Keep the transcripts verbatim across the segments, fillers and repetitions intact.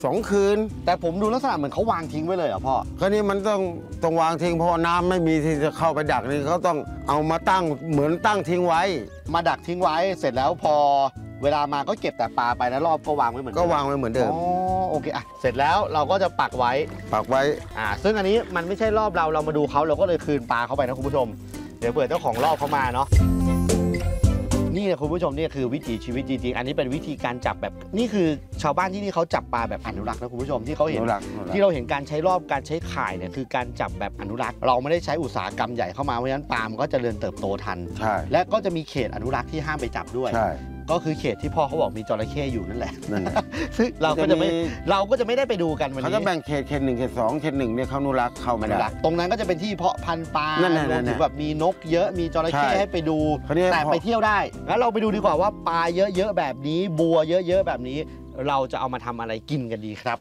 สองคืนแต่ผมดูลักษณะเหมือนเขาวางทิ้งไว้เลยเหรอพ่อก็นี่มันต้องต้องวางทิ้งเพราะน้ำไม่มีที่จะเข้าไปดักนี่เขาต้องเอามาตั้งเหมือนตั้งทิ้งไว้มาดักทิ้งไว้เสร็จแล้วพอเวลามาก็เก็บแต่ปลาไปแล้วรอบก็วางไว้เหมือนก็วางไว้เหมือนเดิมอ๋อโอเคอ่ะเสร็จแล้วเราก็จะปักไว้ปักไว้อ่าซึ่งอันนี้มันไม่ใช่รอบเราเรามาดูเขาเราก็เลยคืนปลาเข้าไปนะคุณผู้ชมเดี๋ยวเผื่อเจ้าของรอบเขามาเนาะนี่นะคุณผู้ชมนี่คือวิถีชีวิตจริงๆอันนี้เป็นวิธีการจับแบบนี่คือชาวบ้านที่นี่เขาจับปลาแบบอนุรักษ์นะคุณผู้ชมที่เขาเห็นที่เราเห็นการใช้รอบการใช้ข่ายเนี่ยคือการจับแบบอนุรักษ์เราไม่ได้ใช้อุตสาหกรรมใหญ่เข้ามาเพราะฉะนั้นปลามันก็เจริญเติบโตทันใช่และก็จะมีเขตอนุรักษ์ที่ห้ามไปจับด้วยใช่ก็คือเขตที่พ่อเขาบอกมีจระเข้อยู่นั่นแหละซึ่งเราก็จะไม่เราก็จะไม่ได้ไปดูกันวันนี้เขาจะแบ่งเขตเขตหนึ่งเขตสองเขตหนึ่งเนี่ยเขาอนุรักษ์เข้าไม่ได้ตรงนั้นก็จะเป็นที่เพาะพันธุ์ปลารวมถึงแบบมีนกเยอะมีจระเข้ให้ไปดูแต่ไปเที่ยวได้งั้นเราไปดูดีกว่าว่าปลาเยอะๆแบบนี้บัวเยอะๆแบบนี้เราจะเอามาทำอะไรกินกันดีครับ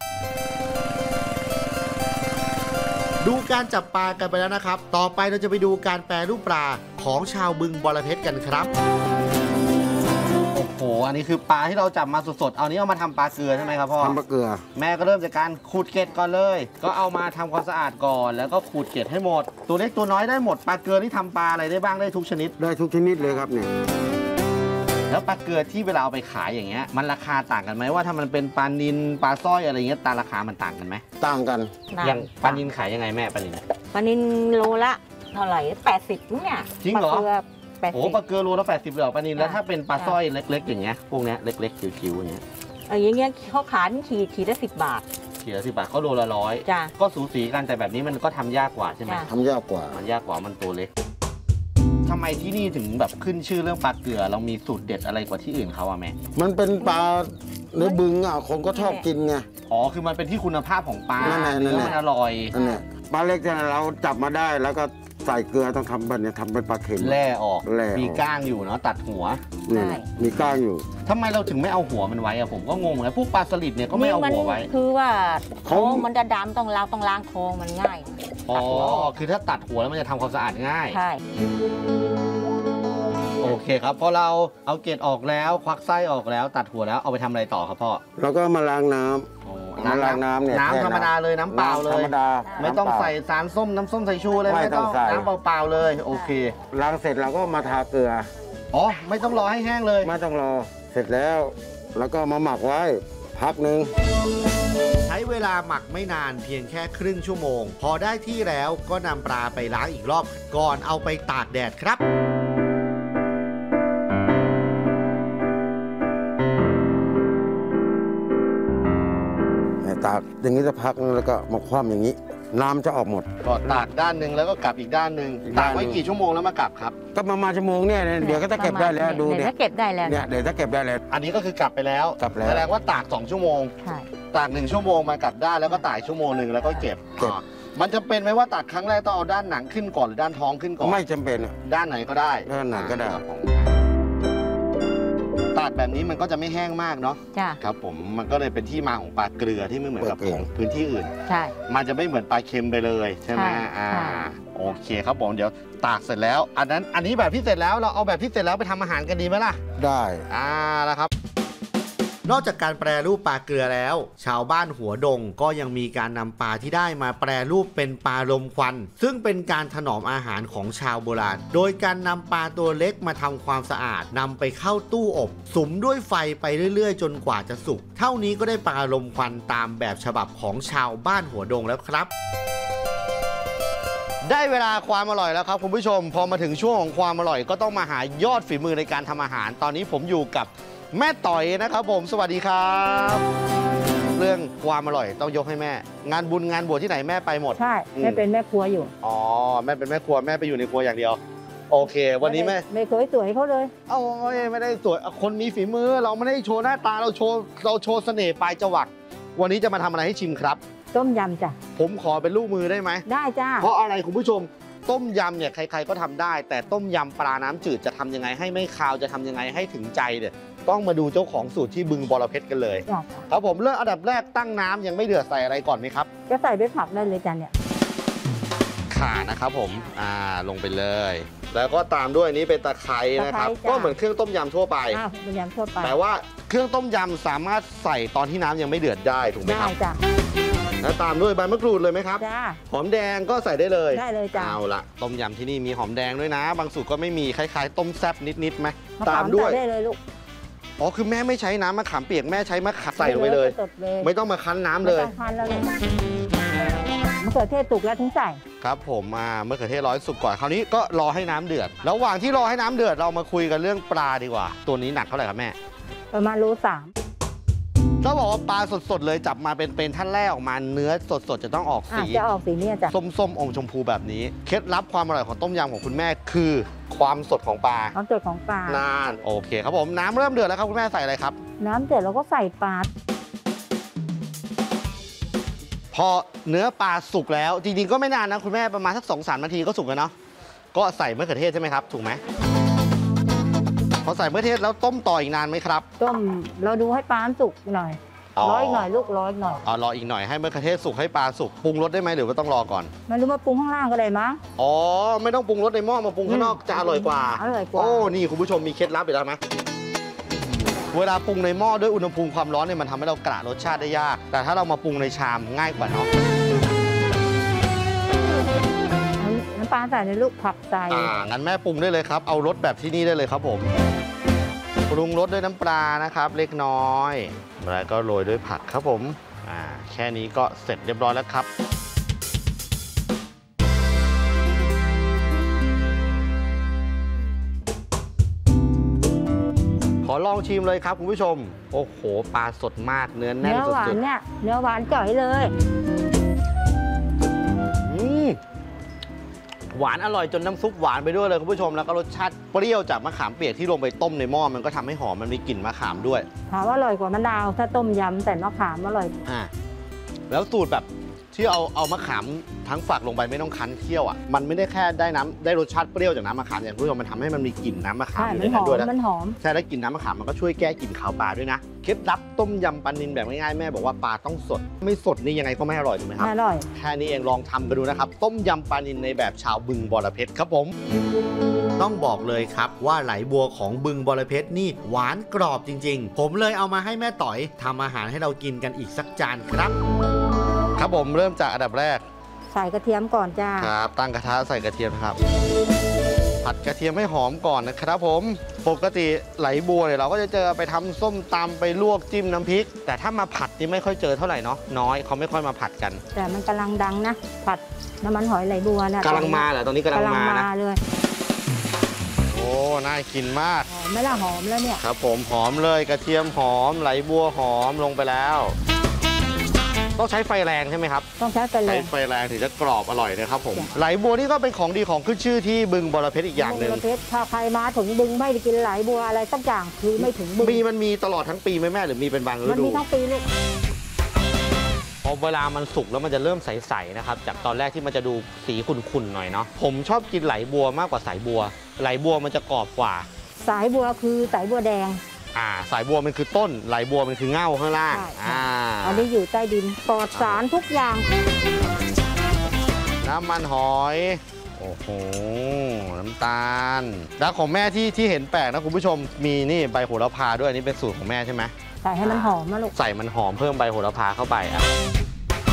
ดูการจับปลากันไปแล้วนะครับต่อไปเราจะไปดูการแปรรูปปลาของชาวบึงบรเพชรกันครับโอ้โหอันนี้คือปลาที่เราจับมาสดๆเอานี้เอามาทำปลาเกลือใช่ไหมครับพ่อทำปลาเกลือแม่ก็เริ่มจากการขูดเกล็ดก่อนเลยก็เอามาทำความสะอาดก่อนแล้วก็ขูดเกล็ดให้หมดตัวเล็กตัวน้อยได้หมดปลาเกลือที่ทำปลาอะไรได้บ้างได้ทุกชนิดได้ทุกชนิดเลยครับเนี่ยแล้วปลาเกลือที่เวลาเอาไปขายอย่างเงี้ยมันราคาต่างกันไหมว่าถ้ามันเป็นปลานิลปลาสร้อยอะไรเงี้ยตาราคามันต่างกันไหมต่างกันอย่างปลานิลขายยังไงแม่ปลานิลปลานิลโลละเท่าไหร่แปดสิบเนี่ยจริงเหรอโอ้ปลาเกลือโลละแปดสิบเลยปลานิลแล้วถ้าเป็นปลาสร้อยเล็กๆอย่างเงี้ยพวกเนี้ยเล็กๆจิ๋วๆอย่างเงี้ยเอออย่างเงี้ยเขาขายขีดขีดละสิบบาทขีดละสิบบาทเขาโลละร้อยก็สูสีกันแต่แบบนี้มันก็ทำยากกว่าใช่ไหมทำยากกว่ามันยากกว่ามันตัวเล็กทำไมที่นี่ถึงแบบขึ้นชื่อเรื่องปลาเกลือเรามีสูตรเด็ดอะไรกว่าที่อื่นเขาอะแม่มันเป็นปลาในบึงอ่ะคนก็ชอบกินไงอ๋อคือมันเป็นที่คุณภาพของปลาเนื้อมันอร่อยนั่นแหละปลาเล็กที่เราจับมาได้แล้วก็ใส่เกลือต้องทำแบบนี้ทำเป็นปลาเค็มแล่ออกมีก้างอยู่เนาะตัดหัวนี่มีก้างอยู่ทำไมเราถึงไม่เอาหัวมันไว้อะผมก็งงเลยพวกปลาสลิดเนี่ยก็ไม่เอาหัวไว้คือว่าโค้งมันจะดำต้องล้างต้องล้างโค้งมันง่ายอ๋อคือถ้าตัดหัวแล้วมันจะทำความสะอาดง่ายใช่โอเคครับพอเราเอาเกล็ดออกแล้วควักไส้ออกแล้วตัดหัวแล้วเอาไปทำอะไรต่อครับพ่อเราก็มาล้างน้ำมาล้างน้ำเนี่ยน้ำธรรมดาเลยน้ำเปล่าเลยธรรมดาไม่ต้องใส่สารส้มน้ำส้มสายชูเลยไม่ต้องน้ำเปล่าๆเลยโอเคล้างเสร็จเราก็มาทาเกลืออ๋อไม่ต้องรอให้แห้งเลยไม่ต้องรอเสร็จแล้วแล้วก็มาหมักไว้พักหนึ่งใช้เวลาหมักไม่นานเพียงแค่ครึ่งชั่วโมงพอได้ที่แล้วก็นำปลาไปล้างอีกรอบก่อนเอาไปตากแดดครับตากอย่างนี้จะพักนึงแล้วก็มาคว่ำอย่างนี้น้ำจะออกหมดก็ตากด้านหนึ่งแล้วก็กลับอีกด้านหนึ่งตากไว้กี่ชั่วโมงแล้วมากลับครับก็ประมาณชั่วโมงเนี่ยเดี๋ยวก็จะเก็บได้แล้วดูเนี่ยเก็บได้แล้วเนี่ยเดี๋ยวจะเก็บได้แล้วอันนี้ก็คือกลับไปแล้วกลับแล้วแสดงว่าตากสองชั่วโมงใช่ตากหนึ่งชั่วโมงมากลับด้านแล้วก็ตากชั่วโมงหนึ่งแล้วก็เก็บเก็บมันจะเป็นไหมว่าตากครั้งแรกต้องเอาด้านหนังขึ้นก่อนหรือด้านท้องขึ้นก่อนไม่จำเป็นด้านไหนก็ได้ด้านไหนก็ได้ตากแบบนี้มันก็จะไม่แห้งมากเนาะจ้ะครับผมมันก็เลยเป็นที่มาของปลาเกลือที่ไม่เหมือนกับของพื้นที่อื่นใช่มันจะไม่เหมือนปลาเค็มไปเลยใช่ไหมอ่าโอเคครับผมเดี๋ยวตากเสร็จแล้วอันนั้นอันนี้แบบที่เสร็จแล้วเราเอาแบบที่เสร็จแล้วไปทำอาหารกันดีไหมล่ะได้อ่าแล้วครับนอกจากการแปรรูปปลาเกลือแล้วชาวบ้านหัวดงก็ยังมีการนำปลาที่ได้มาแปรรูปเป็นปลาลมควันซึ่งเป็นการถนอมอาหารของชาวโบราณโดยการนำปลาตัวเล็กมาทำความสะอาดนำไปเข้าตู้อบสุมด้วยไฟไปเรื่อยๆจนกว่าจะสุกเท่านี้ก็ได้ปลาลมควันตามแบบฉบับของชาวบ้านหัวดงแล้วครับได้เวลาความอร่อยแล้วครับคุณผู้ชมพอมาถึงช่วงของความอร่อยก็ต้องมาหายอดฝีมือในการทำอาหารตอนนี้ผมอยู่กับแม่ต่อยนะครับผมสวัสดีครับเรื่องความอร่อยต้องยกให้แม่งานบุญงานบวชที่ไหนแม่ไปหมดใช่แม่เป็นแม่ครัวอยู่อ๋อแม่เป็นแม่ครัวแม่ไปอยู่ในครัวอย่างเดียวโอเควันนี้แม่ไม่เคยสวยเขาเลยโอ้ยไม่ได้สวยคนมีฝีมือเราไม่ได้โชว์หน้าตาเราโชว์เราโชว์เสน่ห์ปลายจวักวันนี้จะมาทำอะไรให้ชิมครับต้มยำจ้ะผมขอเป็นลูกมือได้ไหมได้จ้าเพราะอะไรคุณผู้ชมต้มยำเนี่ยใครๆก็ทำได้แต่ต้มยำปลาน้ำจืดจะทำยังไงให้ไม่คาวจะทำยังไงให้ถึงใจเนี่ยต้องมาดูเจ้าของสูตรที่บึงบรเพชรกันเลยครับผมเริ่มอันดับแรกตั้งน้ำยังไม่เดือดใส่อะไรก่อนไหมครับก็ใส่ใบผักได้เลยจ้ะเนี่ยข่านะครับผมอ่าลงไปเลยแล้วก็ตามด้วยอันนี้เป็นตะไคร้นะครับตะไคร้จ้ะก็เหมือนเครื่องต้มยำทั่วไปอ้าวเป็นยำทั่วไปแต่ว่าเครื่องต้มยำสามารถใส่ตอนที่น้ำยังไม่เดือดได้ถูกไหมได้ครับจ้ะแล้วตามด้วยใบมะกรูดเลยไหมครับจ้าหอมแดงก็ใส่ได้เลยได้เลยจ้ะเอาละต้มยำที่นี่มีหอมแดงด้วยนะ บางสูตรก็ไม่มีคล้ายๆ ต้มแซ่บนิดๆไหมมะตาขาม มด้วยใส่ได้เลยลูกอ๋อคือแม่ไม่ใช้น้ำมะขามเปียกแม่ใช้มะขามใส่ลงไปเลยสดเลยไม่ต้องมาคั้นน้ำไม่เลยต้องพันแล้วลูกมะเขือเทศสุกแล้วถึงใส่ครับผมมามะเขือเทศร้อยสุกก่อนคราวนี้ก็รอให้น้ำเดือดระหว่างที่รอให้น้ำเดือดเรามาคุยกันเรื่องปลาดีกว่า ตัวนี้หนักเท่าไหร่ครับแม่ประมาณโลสามต้องบอกว่าปลาสดๆเลยจับมาเป็นเป็นท่านแรกออกมาเนื้อสดๆจะต้องออกอ่ะสีจะออกสีเนี้ยจ้ะส้มๆอมชมพูแบบนี้เคล็ดลับความอร่อยของต้มยำของคุณแม่คือความสดของปลาน้ำเดือดของปลานานโอเคครับผมน้ำเริ่มเดือดแล้วครับคุณแม่ใส่อะไรครับน้ำเดือดเราก็ใส่ปลาพอเนื้อปลาสุกแล้วจริงๆก็ไม่นานนะคุณแม่ประมาณสักสองสามนาทีก็สุกแล้วเนาะก็ใส่มะเขือเทศใช่ไหมครับถูกไหมพอใส่มะเขือเทศแล้วต้มต่ออีกนานไหมครับต้มเราดูให้ปลาสุกหน่อยร้อยหน่อยลูกร้อยหน่อยอ๋อรออีกหน่อยให้มะเขือเทศสุกให้ปลาสุกปรุงรสได้ไหมหรือว่าต้องรอก่อนไม่รู้มาปรุงข้างล่างก็ได้มั้งอ๋อไม่ต้องปรุงรสในหม้อมาปรุงข้างนอกจะอร่อยกว่าอร่อยกว่าโอ้นี่คุณผู้ชมมีเคล็ดลับอีกแล้วไหมเวลาปรุงในหม้อด้วยอุณหภูมิความร้อนเนี่ยมันทำให้เรากระรสชาติได้ยาก แต่ถ้าเรามาปรุงในชามง่ายกว่าเนาะน้ำปลาใส่ในลูกผักใส่อ่างั้นแม่ปรุงได้เลยครับเอารสแบบที่นี่ได้เลยครับผมปรุงรสด้วยน้ำปลานะครับ เล็กน้อยแล้วก็โรยด้วยผักครับผมอ่าแค่นี้ก็เสร็จเรียบร้อยแล้วครับขอลองชิมเลยครับคุณผู้ชมโอ้โหปลาสดมากเนื้อแน่นเนื้อหวาสุนดเนี่ยเนื้อหวานจ่อยเลยๆอืมหวานอร่อยจนน้ำซุปหวานไปด้วยเลยคุณผู้ชมแล้วก็รสชาติเปรี้ยวจากมะขามเปียกที่ลงไปต้มในหม้อมันก็ทำให้หอมมันมีกลิ่นมะขามด้วยถามว่าอร่อยกว่ามะนาวถ้าต้มยำแต่มะขามอร่อยอ่าแล้วสูตรแบบที่เอาเอามะขามทั้งฝักลงไปไม่ต้องคั้นเคี่ยวอ่ะมันไม่ได้แค่ได้น้ำได้รสชาติเปรี้ยวจากน้ำมะขามอย่างคุณผู้ชมมันทำให้มันมีกลิ่นน้ำมะขามใช่อยู่มัในนหนั้อนด้วยมนะมันหอมใช่แล้วกลิ่นน้ำมะขามมันก็ช่วยแก้กลิ่นขาวปลาด้วยนะเคล็ดลับต้มยำปลานิลแบบง่ายๆแม่บอกว่าปลาต้องสดไม่สดนี่ยังไงก็ไม่อร่อยถูกไหมครับอร่อยแค่นี้เองลองทำกันดูนะครับต้มยำปลานิลในแบบชาวบึงบรเพชรครับผมต้องบอกเลยครับว่าไหลบัวของบึงบรเพชรนี่หวานกรอบจริงๆผมเลยเอามาให้แม่ต๋อยทำอาหารให้เรากินกันอีกสักจานครับ ครับผมเริ่มจากอันดับแรกใส่กระเทียมก่อนจ้าครับตั้งกระทะใส่กระเทียมครับ ผัดกระเทียมให้หอมก่อนนะครับผมปกติไหลบัวเนี่ยเราก็จะเจอไปทำส้มตำไปลวกจิ้มน้ำพริก แต่ถ้ามาผัดนี่ไม่ค่อยเจอเท่าไหร่เนาะน้อยเขาไม่ค่อยมาผัดกันแต่มันกำลังดังนะผัดน้ำมันหอยไหลบัวนะกำลังมาเหรอตอนนี้กำลังกำลังมามานะเลยโอ้น่ากินมากหอมไหม่ละหอมแล้วเนี่ยครับผมหอมเลยกระเทียมหอมไหลบัวหอมลงไปแล้ว ต้องใช้ไฟแรงใช่ไหมครับต้องใช้ไฟแรใช้งไฟแรงถึงจะกรอบอร่อยนะครับผมไหลบัวนี่ก็เป็นของดีของขึ้นชื่อที่บึงบรเพชรอีกอย่างหนึ่งประเภทถ้าใครมาถึงบึงไม่ได้กินไหลบัวอะไรสักอย่างคือไม่ถึงบึงมีมันมีตลอดทั้งปีไหมแม่หรือมีเป็นบางฤมันดูมีทั้งปีลูกพอเวลามันสุกแล้วมันจะเริ่มใสๆนะครับจากตอนแรกที่มันจะดูสีขุ่นๆหน่อยเนาะผมชอบกินไหลบัวมากกว่าสายบัว ไหลบัวมันจะกรอบกว่าสายบัวคือสายบัวแดงอ่าสายบัวมันคือต้นไหลบัวมันคือเง่าข้างล่างใช่อ่าอันนี้อยู่ใต้ดินปลอดสารทุกอย่างน้ำมันหอยโอ้โหน้ำตาลแล้วของแม่ที่ที่เห็นแปลกนะคุณผู้ชมมีนี่ใบโหระพาด้วยอันนี้เป็นสูตรของแม่ใช่ไหมใส่ให้มันหอมนะลูกใส่มันหอมเพิ่มใบโหระพาเข้าไปอ่ะ